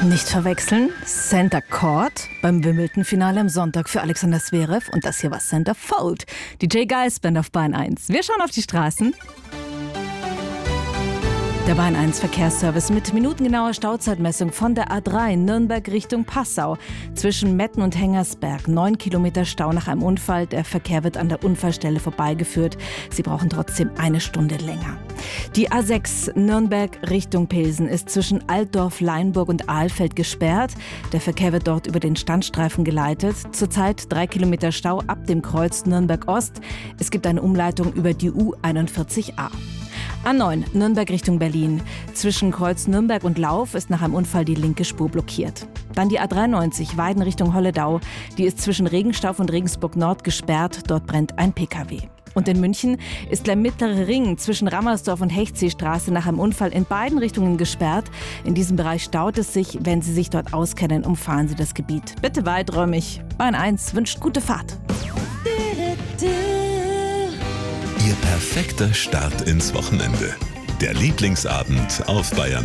Nicht verwechseln, Center Court beim Wimbledon-Finale am Sonntag für Alexander Zverev und das hier war Center Fold. DJ Geist Band auf Bayern 1. Wir schauen auf die Straßen. Der Bayern 1 Verkehrsservice mit minutengenauer Stauzeitmessung von der A3 Nürnberg Richtung Passau. Zwischen Metten und Hengersberg 9 Kilometer Stau nach einem Unfall. Der Verkehr wird an der Unfallstelle vorbeigeführt. Sie brauchen trotzdem eine Stunde länger. Die A6 Nürnberg Richtung Pilsen ist zwischen Altdorf, Leinburg und Ahlfeld gesperrt. Der Verkehr wird dort über den Standstreifen geleitet. Zurzeit 3 Kilometer Stau ab dem Kreuz Nürnberg Ost. Es gibt eine Umleitung über die U41a. A9 Nürnberg Richtung Berlin. Zwischen Kreuz Nürnberg und Lauf ist nach einem Unfall die linke Spur blockiert. Dann die A93 Weiden Richtung Holledau. Die ist zwischen Regenstauf und Regensburg Nord gesperrt. Dort brennt ein PKW. Und in München ist der mittlere Ring zwischen Rammersdorf und Hechtseestraße nach einem Unfall in beiden Richtungen gesperrt. In diesem Bereich staut es sich. Wenn Sie sich dort auskennen, umfahren Sie das Gebiet. Bitte weiträumig. Bayern 1 wünscht gute Fahrt. Ihr perfekter Start ins Wochenende. Der Lieblingsabend auf Bayern